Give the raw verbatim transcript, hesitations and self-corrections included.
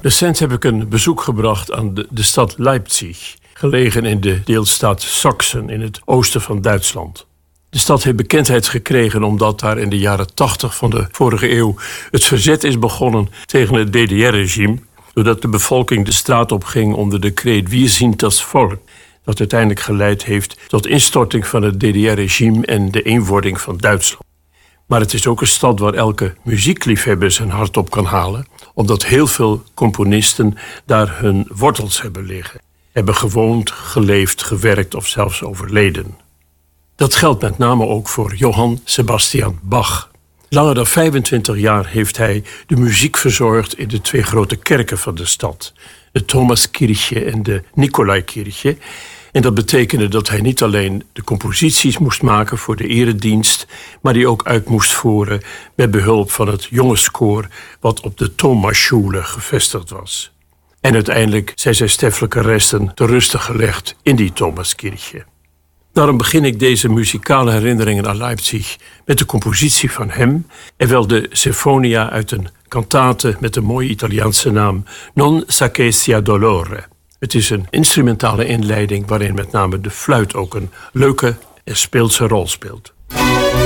Recent heb ik een bezoek gebracht aan de, de stad Leipzig, gelegen in de deelstaat Sachsen in het oosten van Duitsland. De stad heeft bekendheid gekregen omdat daar in de jaren tachtig van de vorige eeuw het verzet is begonnen tegen het D D R-regime, doordat de bevolking de straat op ging onder de kreet "Wir sind das Volk", dat uiteindelijk geleid heeft tot instorting van het D D R-regime en de eenwording van Duitsland. Maar het is ook een stad waar elke muziekliefhebber zijn hart op kan halen, omdat heel veel componisten daar hun wortels hebben liggen, hebben gewoond, geleefd, gewerkt of zelfs overleden. Dat geldt met name ook voor Johann Sebastian Bach. Langer dan vijfentwintig jaar heeft hij de muziek verzorgd in de twee grote kerken van de stad, de Thomaskirche en de Nikolaikirche. En dat betekende dat hij niet alleen de composities moest maken voor de eredienst, maar die ook uit moest voeren met behulp van het jongenskoor wat op de Thomasschule gevestigd was. En uiteindelijk zijn zijn sterfelijke resten te ruste gelegd in die Thomaskirche. Daarom begin ik deze muzikale herinneringen aan Leipzig met de compositie van hem en wel de Sinfonia uit een cantate met een mooie Italiaanse naam Non sacche sia dolore. Het is een instrumentale inleiding waarin met name de fluit ook een leuke en speelse rol speelt.